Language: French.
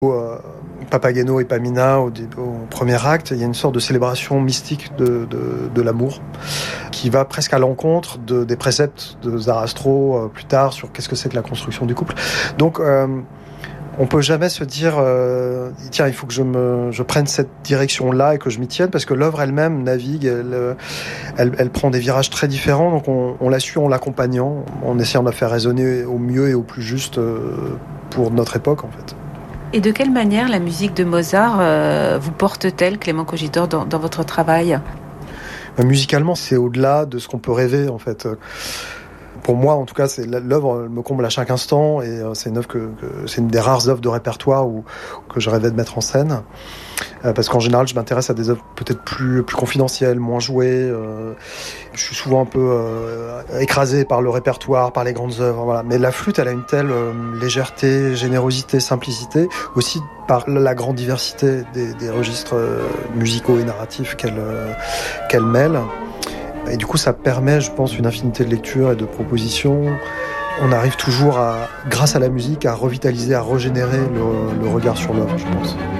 Papageno et Pamina au premier acte, il y a une sorte de célébration mystique de l'amour qui va presque à l'encontre des préceptes de Zarastro plus tard sur qu'est-ce que c'est que la construction du couple. Donc on peut jamais se dire tiens, il faut que je prenne cette direction-là et que je m'y tienne, parce que l'œuvre elle-même navigue, elle prend des virages très différents, donc on la suit en l'accompagnant, en essayant de la faire résonner au mieux et au plus juste pour notre époque en fait. Et de quelle manière la musique de Mozart vous porte-t-elle, Clément Kogidor, dans votre travail ? Musicalement, c'est au-delà de ce qu'on peut rêver en fait. Pour moi, en tout cas, l'œuvre me comble à chaque instant, et c'est une œuvre c'est une des rares œuvres de répertoire que je rêvais de mettre en scène. Parce qu'en général, je m'intéresse à des œuvres peut-être plus confidentielles, moins jouées. Je suis souvent un peu écrasé par le répertoire, par les grandes œuvres. Voilà. Mais la flûte, elle a une telle légèreté, générosité, simplicité, aussi par la grande diversité des registres musicaux et narratifs qu'elle mêle. Et du coup, ça permet, je pense, une infinité de lectures et de propositions. On arrive toujours, grâce à la musique, à revitaliser, à régénérer le regard sur l'œuvre, je pense.